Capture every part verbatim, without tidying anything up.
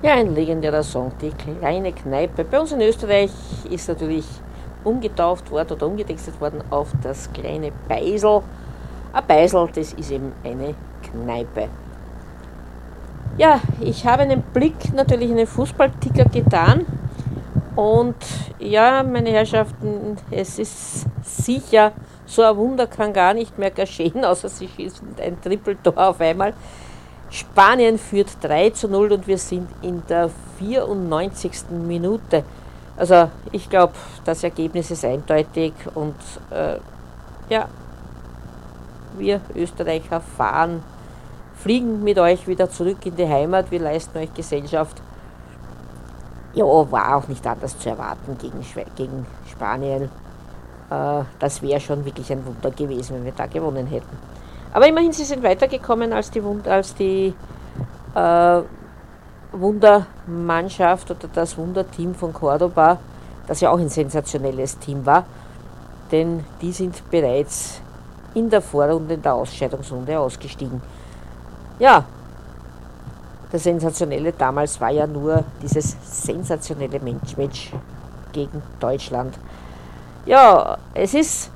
Ja, ein legendärer Song, die kleine Kneipe. Bei uns in Österreich ist natürlich umgetauft worden oder umgetextet worden auf das kleine Beisel. Ein Beisel, das ist eben eine Kneipe. Ja, ich habe einen Blick natürlich in den Fußballticker getan und ja, meine Herrschaften, es ist sicher, so ein Wunder kann gar nicht mehr geschehen, außer sie schießen ein Trippeltor auf einmal. Spanien führt drei zu null und wir sind in der vierundneunzigsten Minute. Also ich glaube, das Ergebnis ist eindeutig und äh, ja, wir Österreicher fahren, fliegen mit euch wieder zurück in die Heimat, wir leisten euch Gesellschaft. Ja, war auch nicht anders zu erwarten gegen, gegen Spanien. Äh, das wäre schon wirklich ein Wunder gewesen, wenn wir da gewonnen hätten. Aber immerhin, sie sind weitergekommen als die, als die äh, Wundermannschaft oder das Wunderteam von Cordoba, das ja auch ein sensationelles Team war, denn die sind bereits in der Vorrunde, in der Ausscheidungsrunde ausgestiegen. Ja, das Sensationelle damals war ja nur dieses sensationelle Match gegen Deutschland. Ja, es ist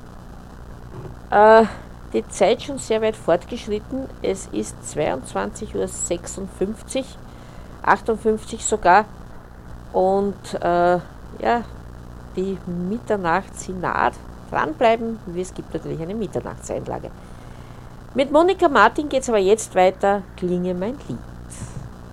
äh, die Zeit schon sehr weit fortgeschritten. Es ist zweiundzwanzig Uhr sechsundfünfzig, achtundfünfzig sogar. Und äh, ja, die Mitternacht sie naht. Dranbleiben, es gibt natürlich eine Mitternachtseinlage. Mit Monika Martin geht es aber jetzt weiter. Klinge mein Lied.